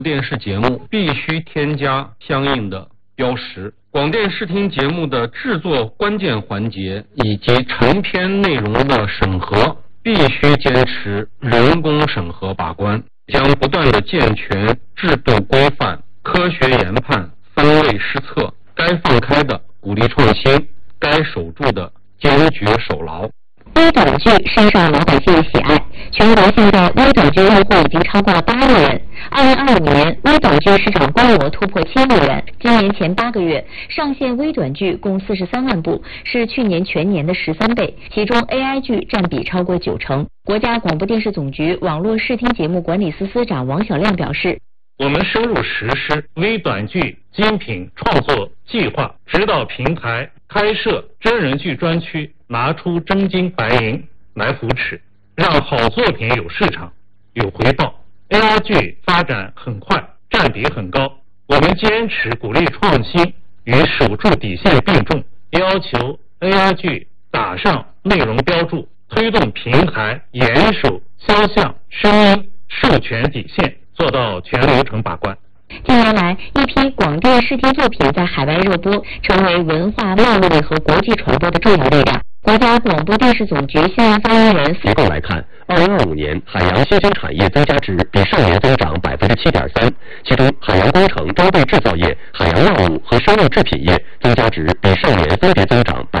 电视节目必须添加相应的标识。广电视听节目的制作关键环节以及成片内容的审核，必须坚持人工审核把关，将不断的健全制度规范、科学研判、分类施策，该放开的鼓励创新，该守住的坚决守牢。 微短剧深受老百姓喜爱，全国现在微短剧用户已经超过了8亿人。2025年，微短剧市场规模突破7亿元。今年前8个月，上线微短剧共43万部，是去年全年的13倍，其中 AI 剧占比超过90%。国家广播电视总局网络视听节目管理司司长王晓亮表示， 我们深入实施微短剧精品创作计划，指导平台开设真人剧专区，拿出真金白银来扶持，让好作品有市场、有回报。AR 剧发展很快，占比很高，我们坚持鼓励创新与守住底线并重，要求 AR 剧打上内容标注，推动平台严守肖像、声音、授权底线，做到全流程把关。 近年来，一批广电视听作品在海外热播，成为文化贸易和国际传播的重要力量。国家广播电视总局新闻发言人结构来看，2025年海洋新兴产业增加值比上年增长7.3%，其中海洋工程、装备制造业、海洋药物和生物制品业增加值比上年分别增长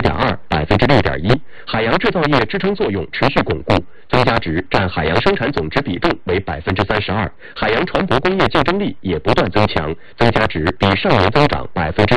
10.2%、6.1%。海洋制造业支撑作用持续巩固，增加值占海洋生产总值比重为32%。海洋船舶工业竞争力也不断增强，增加值比上年增长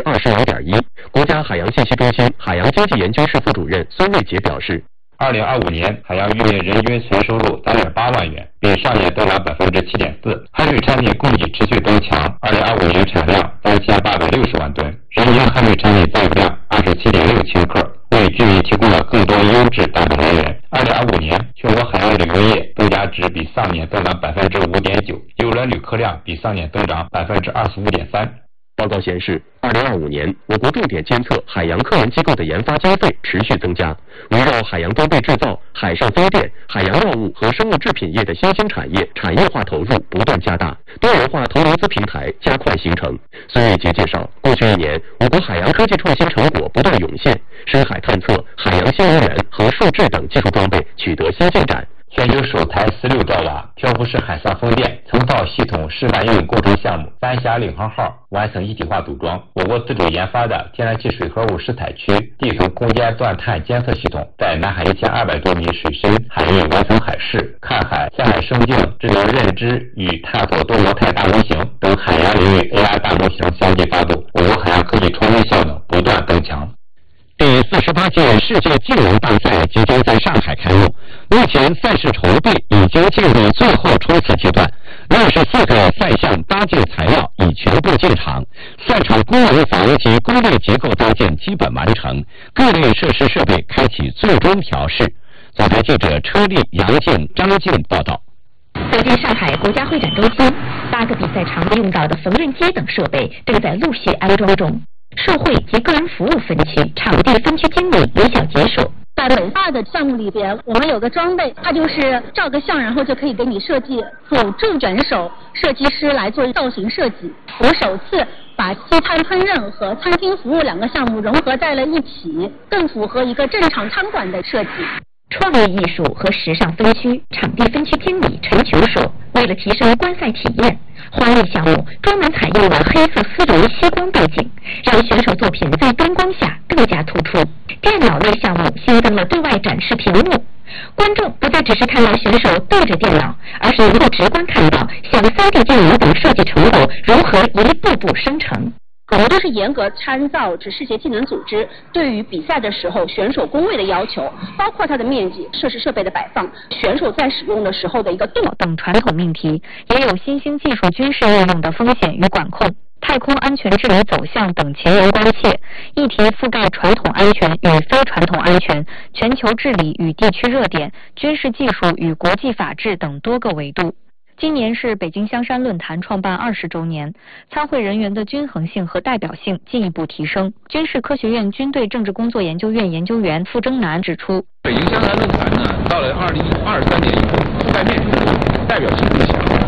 25.1%。国家海洋信息中心海洋经济研究室副主任孙卫杰表示 ，2025年海洋渔民人均纯收入3.8万元，比上年增长7.4%。海水产品供给持续增强，2025年产量3860万吨，人均海水产品载负量27.6千克，为居民提供了更多优质蛋白来源。2025年，全国海洋旅游业增加值比上年增长5.9%，邮轮旅客量比上年增长25.3%。 报告显示，2025年我国重点监测海洋科研机构的研发经费持续增加，围绕海洋装备制造、海上风电、海洋药物和生物制品业的新兴产业产业化投入不断加大，多元化投融资平台加快形成。孙卫杰介绍，过去1年，我国海洋科技创新成果不断涌现，深海探测、海洋新能源和数智等技术装备取得新进展。 全球首台16兆瓦漂浮式海上风电层套系统示范应用工程项目三峡领航号完成一体化组装。我国自主研发的天然气水合物试采区地层空间钻探监测系统，在南海1200多米水深海域完成海试、看海、下海生境、智能认知与探索多模态大模型等海洋领域 AI 大模型相继发布，我国海洋科技创新效能不断增强。 第48届世界竞龙大赛即将在上海开幕，目前赛事筹备已经进入最后冲刺阶段，64个赛项搭建材料已全部进场，赛场工人房及工业结构搭建基本完成，各类设施设备开启最终调试。总台记者车丽、杨静、张静报道。 走进上海国家会展中心，8个比赛场地用到的缝纫机等设备正在陆续安装中。社会及个人服务分区场地分区经理李小杰说， 在北大的项目里边，我们有个装备，它就是照个相，然后就可以给你设计辅助卷手设计师来做造型设计。我首次把西餐烹饪和餐厅服务2个项目融合在了一起，更符合一个正常餐馆的设计。 创意艺术和时尚分区场地分区经理陈球说，为了提升观赛体验，花艺项目专门采用了黑色丝绒吸光背景，让选手作品在灯光下更加突出。电脑类项目新增了对外展示屏幕，观众不再只是看到选手对着电脑，而是能够直观看到像 3D 电影等设计成果如何一步步生成。 我们都是严格参照指世界技能组织对于比赛的时候选手工位的要求，包括它的面积、设施设备的摆放、选手在使用的时候的一个动等传统命题，也有新兴技术军事应用的风险与管控、太空安全治理走向等前沿关切议题，覆盖传统安全与非传统安全、全球治理与地区热点、军事技术与国际法治等多个维度。今年是北京香山论坛创办20周年，参会人员的均衡性和代表性进一步提升。军事科学院军队政治工作研究院研究员傅征南指出， 北京香山论坛呢，到了2023年以后，覆盖面很广，代表性不强。